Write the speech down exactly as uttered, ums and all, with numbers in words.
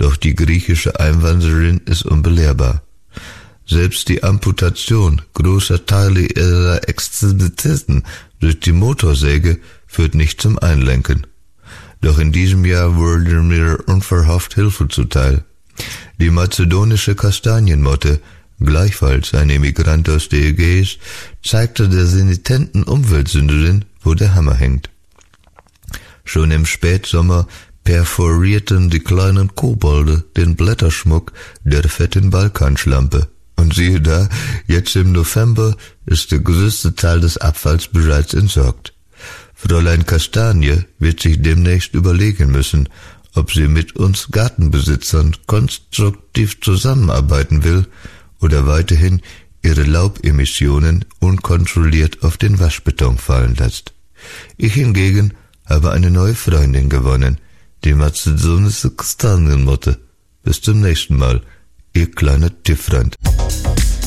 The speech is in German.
Doch die griechische Einwanderin ist unbelehrbar. Selbst die Amputation großer Teile ihrer Extremitäten durch die Motorsäge führt nicht zum Einlenken. Doch in diesem Jahr wurde mir unverhofft Hilfe zuteil. Die mazedonische Kastanienmotte, gleichfalls ein Emigrant aus der Ägäis, zeigte der senitenten Umweltsünderin, wo der Hammer hängt. Schon im Spätsommer perforierten die kleinen Kobolde den Blätterschmuck der fetten Balkanschlampe. Und siehe da, jetzt im November ist der größte Teil des Abfalls bereits entsorgt. Fräulein Kastanie wird sich demnächst überlegen müssen, ob sie mit uns Gartenbesitzern konstruktiv zusammenarbeiten will oder weiterhin ihre Laubemissionen unkontrolliert auf den Waschbeton fallen lässt. Ich hingegen habe eine neue Freundin gewonnen, die mazedonische Kastanienmotte. Bis zum nächsten Mal, ihr kleiner Tiffrand.